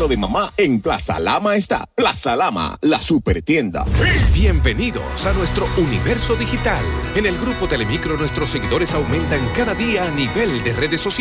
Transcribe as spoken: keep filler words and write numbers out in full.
regalo de mamá en Plaza Lama está. Plaza Lama, la supertienda. Bienvenidos a nuestro universo digital. En el grupo Telemicro nuestros seguidores aumentan cada día a nivel de redes sociales.